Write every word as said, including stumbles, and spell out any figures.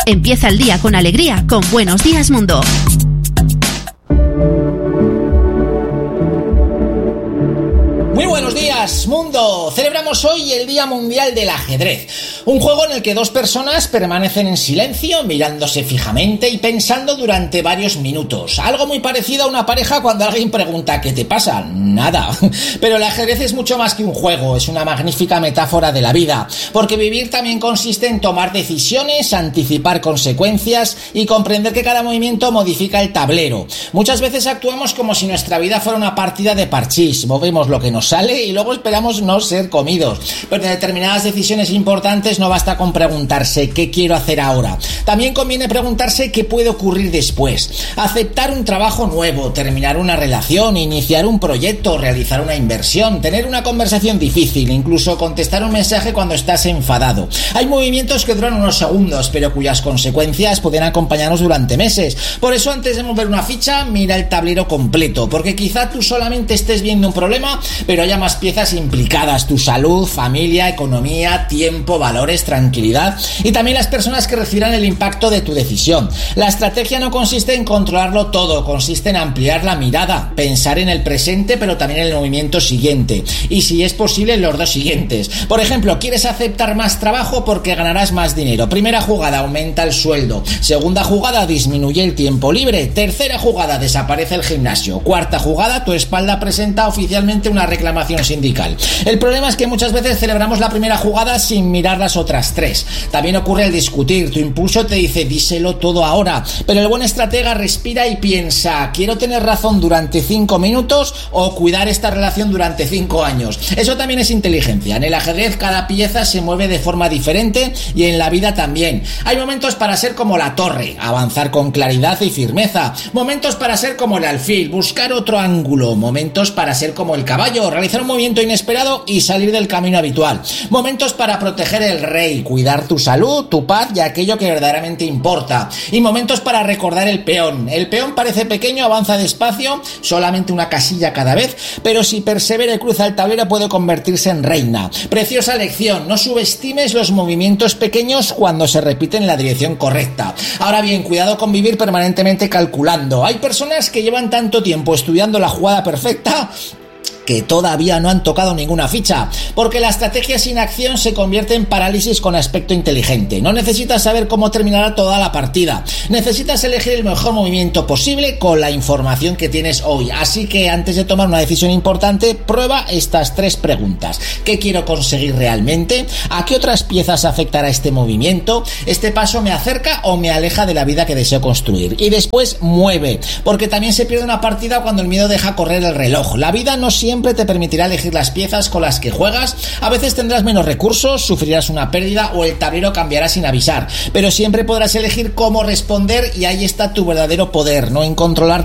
Empieza el día con alegría con Buenos Días Mundo. Muy buenos días, mundo. Celebramos hoy el Día Mundial del Ajedrez, un juego en el que dos personas permanecen en silencio, mirándose fijamente y pensando durante varios minutos. Algo muy parecido a una pareja cuando alguien pregunta ¿qué te pasa? Nada. Pero el ajedrez es mucho más que un juego, es una magnífica metáfora de la vida, porque vivir también consiste en tomar decisiones, anticipar consecuencias y comprender que cada movimiento modifica el tablero. Muchas veces actuamos como si nuestra vida fuera una partida de parchís, movemos lo que nos sale y luego esperamos no ser comidos. Pero en determinadas decisiones importantes no basta con preguntarse ¿qué quiero hacer ahora? También conviene preguntarse qué puede ocurrir después. Aceptar un trabajo nuevo, terminar una relación, iniciar un proyecto, realizar una inversión, tener una conversación difícil, incluso contestar un mensaje cuando estás enfadado. Hay movimientos que duran unos segundos, pero cuyas consecuencias pueden acompañarnos durante meses. Por eso, antes de mover una ficha, mira el tablero completo, porque quizá tú solamente estés viendo un problema, pero haya más piezas implicadas: tu salud, familia, economía, tiempo, valores, tranquilidad y también las personas que recibirán el impacto de tu decisión. La estrategia no consiste en controlarlo todo, consiste en ampliar la mirada, pensar en el presente pero también en el movimiento siguiente y, si es posible, en los dos siguientes. Por ejemplo, ¿quieres aceptar más trabajo porque ganarás más dinero? Primera jugada, aumenta el sueldo. Segunda jugada, disminuye el tiempo libre. Tercera jugada, desaparece el gimnasio. Cuarta jugada, tu espalda presenta oficialmente una reclamación sindical. El problema es que muchas veces celebramos la primera jugada sin mirar las otras tres. También ocurre el discutir. Tu impulso te dice díselo todo ahora, pero el buen estratega respira y piensa: ¿quiero tener razón durante cinco minutos o cuidar esta relación durante cinco años? Eso también es inteligencia. En el ajedrez cada pieza se mueve de forma diferente y en la vida también. Hay momentos para ser como la torre, avanzar con claridad y firmeza. Momentos para ser como el alfil, buscar otro ángulo. Momentos para ser como el caballo, realizar un movimiento inesperado y salir del camino habitual. Momentos para proteger el rey, cuidar tu salud, tu paz y aquello que verdaderamente importa. Y momentos para recordar el peón. El peón parece pequeño, avanza despacio, solamente una casilla cada vez, pero si persevera y cruza el tablero puede convertirse en reina. Preciosa lección: no subestimes los movimientos pequeños cuando se repiten en la dirección correcta. Ahora bien, cuidado con vivir permanentemente calculando. Hay personas que llevan tanto tiempo estudiando la jugada perfecta que todavía no han tocado ninguna ficha, porque la estrategia sin acción se convierte en parálisis con aspecto inteligente. No necesitas saber cómo terminará toda la partida, necesitas elegir el mejor movimiento posible con la información que tienes hoy. Así que antes de tomar una decisión importante, prueba estas tres preguntas: ¿qué quiero conseguir realmente? ¿A qué otras piezas afectará este movimiento? ¿Este paso me acerca o me aleja de la vida que deseo construir? Y después mueve, porque también se pierde una partida cuando el miedo deja correr el reloj. La vida no siempre te permitirá elegir las piezas con las que juegas. A veces tendrás menos recursos, sufrirás una pérdida o el tablero cambiará sin avisar, pero siempre podrás elegir cómo responder y ahí está tu verdadero poder, no en controlar